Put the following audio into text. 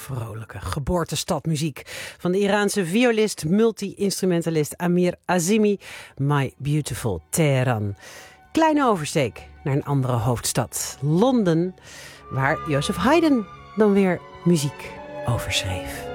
vrolijke geboortestadmuziek van de Iraanse violist, multi-instrumentalist Amir Azimi, My Beautiful Teheran. Kleine oversteek naar een andere hoofdstad, Londen, waar Joseph Haydn dan weer muziek over schreef.